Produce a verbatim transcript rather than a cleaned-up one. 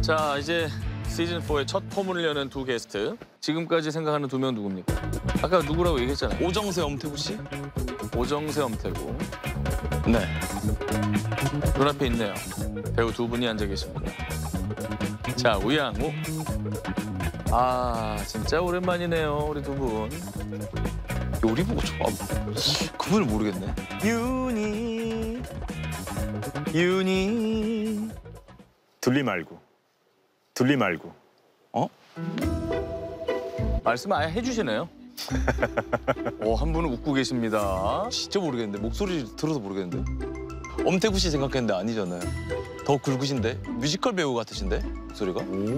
자, 이제 시즌 사의 첫 포문을 여는 두 게스트. 지금까지 생각하는 두 명 누굽니까? 아까 누구라고 얘기했잖아요. 오정세, 엄태구 씨? 오정세, 엄태구. 네. 눈앞에 있네요. 배우 두 분이 앉아 계십니다. 자, 우양우. 아, 진짜 오랜만이네요, 우리 두 분. 요리 보고 좋아. 그분을 모르겠네. 윤희, 윤희. 둘리 말고. 둘리 말고. 어? 말씀 아예 해주시네요. 오, 한 분은 웃고 계십니다. 진짜 모르겠는데. 목소리 들어서 모르겠는데. 엄태구 씨 생각했는데 아니잖아요. 더 굵으신데? 뮤지컬 배우 같으신데? 목소리가?